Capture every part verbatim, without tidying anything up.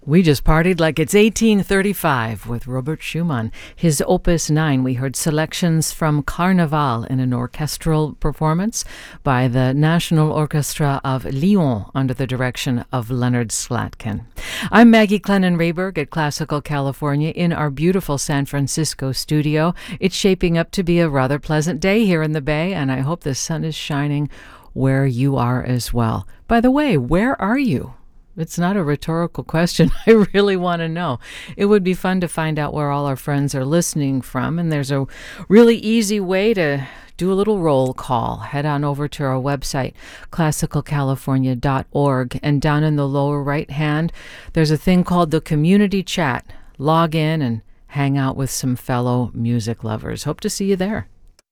We just partied like it's eighteen thirty-five with Robert Schumann. His Opus nine, we heard selections from Carnaval in an orchestral performance by the National Orchestra of Lyon under the direction of Leonard Slatkin. I'm Maggie Clennon-Rayberg at Classical California in our beautiful San Francisco studio. It's shaping up to be a rather pleasant day here in the Bay, and I hope the sun is shining where you are as well. By the way, where are you? It's not a rhetorical question. I really want to know. It would be fun to find out where all our friends are listening from, and there's a really easy way to do a little roll call. Head on over to our website, classical california dot org, and down in the lower right hand, there's a thing called the community chat. Log in and hang out with some fellow music lovers. Hope to see you there.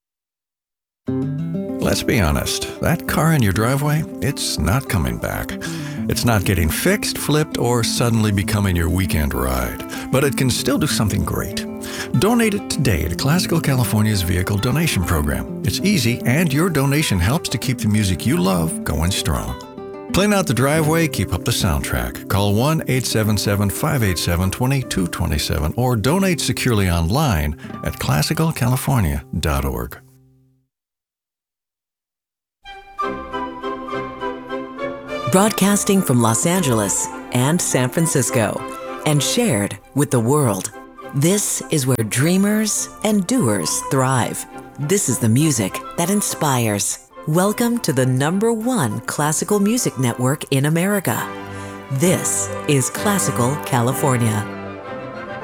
Let's be honest, that car in your driveway, it's not coming back. It's not getting fixed, flipped, or suddenly becoming your weekend ride. But it can still do something great. Donate it today to Classical California's Vehicle Donation Program. It's easy, and your donation helps to keep the music you love going strong. Clean out the driveway, keep up the soundtrack. Call one eight seven seven, five eight seven, two two two seven or donate securely online at classical california dot org. Broadcasting from Los Angeles and San Francisco, and shared with the world. This is where dreamers and doers thrive. This is the music that inspires. Welcome to the number one classical music network in America. This is Classical California.